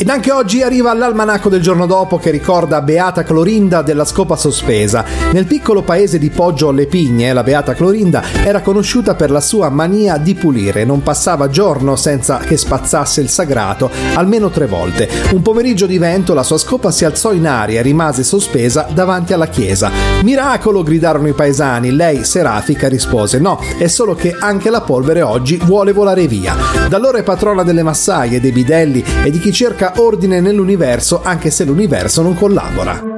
Ed anche oggi arriva l'almanacco del giorno dopo che ricorda Beata Clorinda della Scopa Sospesa. Nel piccolo paese di Poggio alle Pigne, la Beata Clorinda era conosciuta per la sua mania di pulire. Non passava giorno senza che spazzasse il sagrato almeno 3 volte. Un pomeriggio di vento la sua scopa si alzò in aria e rimase sospesa davanti alla chiesa. Miracolo, gridarono i paesani. Lei, serafica, rispose: no, è solo che anche la polvere oggi vuole volare via. Da allora è patrona delle massaie, dei bidelli e di chi cerca ordine nell'universo, anche se l'universo non collabora.